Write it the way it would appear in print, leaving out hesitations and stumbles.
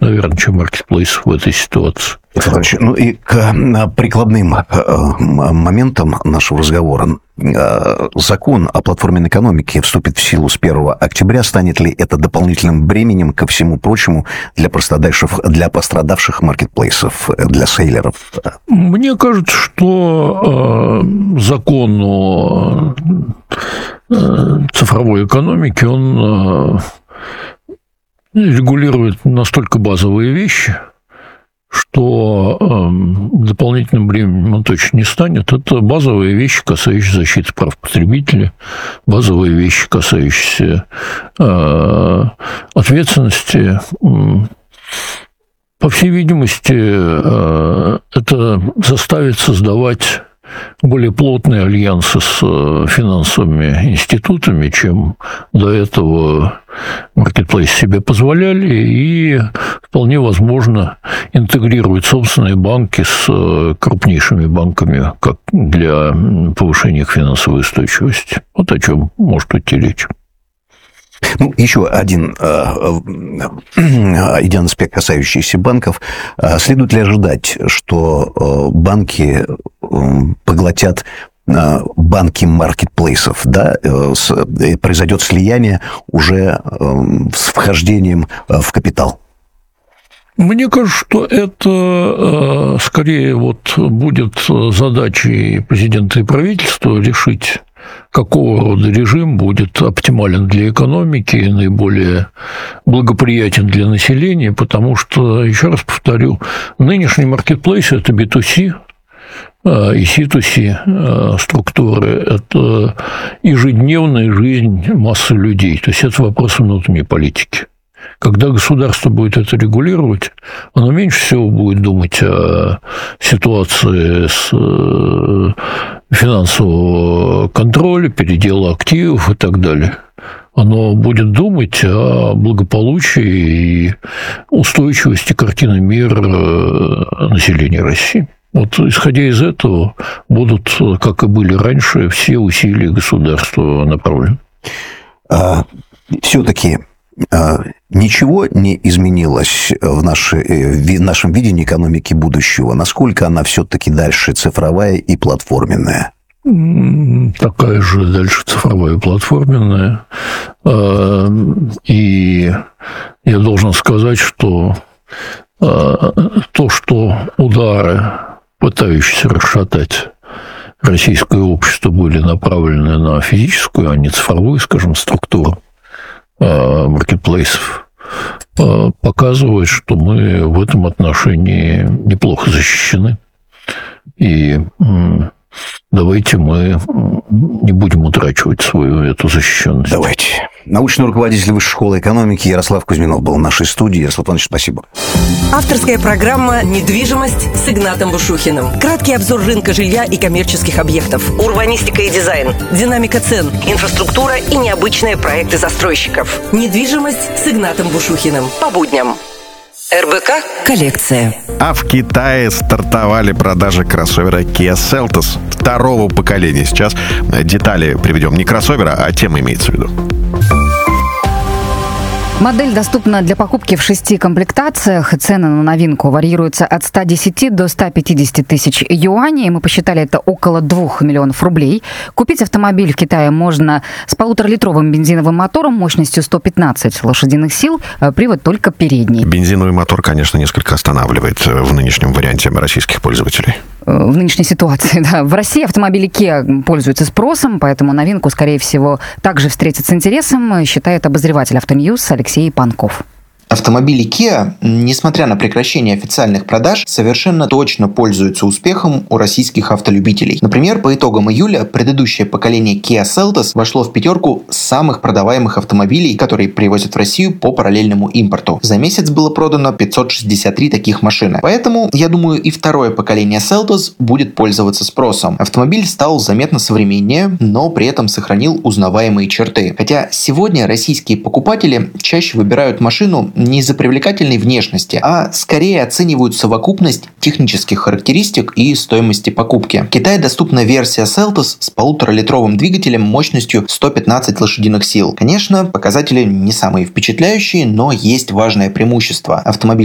наверное, чем Marketplace в этой ситуации. Ну и к прикладным моментам нашего разговора. Закон о платформенной экономике вступит в силу с 1 октября. Станет ли это дополнительным бременем ко всему прочему для пострадавших маркетплейсов, для сейлеров? Мне кажется, что закон о цифровой экономике, он регулирует настолько базовые вещи, что дополнительным бременем он точно не станет. Это базовые вещи, касающиеся защиты прав потребителя, базовые вещи, касающиеся ответственности. По всей видимости, это заставит создавать более плотные альянсы с финансовыми институтами, чем до этого Marketplace себе позволяли, и вполне возможно интегрировать собственные банки с крупнейшими банками как для повышения их финансовой устойчивости. Вот о чем может идти речь. Ну, еще один аспект, касающийся банков. Следует ли ожидать, что банки поглотят банки маркетплейсов, да, произойдет слияние уже с вхождением в капитал? Мне кажется, что это скорее будет задачей президента и правительства решить, какого рода режим будет оптимален для экономики и наиболее благоприятен для населения, потому что, еще раз повторю, нынешний маркетплейс – это B2C, и C2C структуры – это ежедневная жизнь массы людей, то есть это вопрос внутренней политики. Когда государство будет это регулировать, оно меньше всего будет думать о ситуации с финансового контроля, передела активов и так далее. Оно будет думать о благополучии и устойчивости картины мира населения России. Вот исходя из этого будут, как и были раньше, все усилия государства направлены. Все-таки ничего не изменилось в нашем видении экономики будущего? Насколько она все-таки дальше цифровая и платформенная? Такая же дальше цифровая и платформенная. И я должен сказать, что то, что удары, пытающиеся расшатать российское общество, были направлены на физическую, а не цифровую, скажем, структуру маркетплейсов, показывает, что мы в этом отношении неплохо защищены. И давайте мы не будем утрачивать свою эту защищенность. Давайте. Научный руководитель Высшей школы экономики Ярослав Кузьминов был в нашей студии. Ярослав Иванович, спасибо. Авторская программа «Недвижимость» с Игнатом Бушухиным. Краткий обзор рынка жилья и коммерческих объектов, урбанистика и дизайн, динамика цен, инфраструктура и необычные проекты застройщиков. «Недвижимость» с Игнатом Бушухиным. По будням. РБК «Коллекция». А в Китае стартовали продажи кроссовера Kia Seltos второго поколения. Сейчас детали приведем. Не кроссовера, а тема имеется в виду. Модель доступна для покупки в 6 комплектациях. Цены на новинку варьируются от 110 до 150 тысяч юаней. Мы посчитали, это около 2 миллионов рублей. Купить автомобиль в Китае можно с 1,5-литровым бензиновым мотором мощностью 115 лошадиных сил. Привод только передний. Бензиновый мотор, конечно, несколько останавливает в нынешнем варианте российских пользователей. В нынешней ситуации, да. В России автомобили Kia пользуются спросом, поэтому новинку, скорее всего, также встретит с интересом, считает обозреватель «Автоньюз» Алексей Панков. Автомобили Kia, несмотря на прекращение официальных продаж, совершенно точно пользуются успехом у российских автолюбителей. Например, по итогам июля предыдущее поколение Kia Seltos вошло в пятерку самых продаваемых автомобилей, которые привозят в Россию по параллельному импорту. За месяц было продано 563 таких машины. Поэтому, я думаю, и второе поколение Seltos будет пользоваться спросом. Автомобиль стал заметно современнее, но при этом сохранил узнаваемые черты. Хотя сегодня российские покупатели чаще выбирают машину не из-за привлекательной внешности, а скорее оценивают совокупность технических характеристик и стоимости покупки. В Китае доступна версия Seltos с 1,5-литровым двигателем мощностью 115 лошадиных сил. Конечно, показатели не самые впечатляющие, но есть важное преимущество. Автомобиль